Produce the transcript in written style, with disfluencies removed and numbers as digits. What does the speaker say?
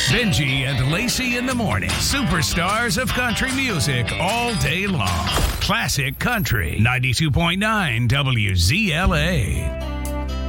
Benji and Lacey in the morning. Superstars of country music all day long. Classic Country 92.9 WZLA.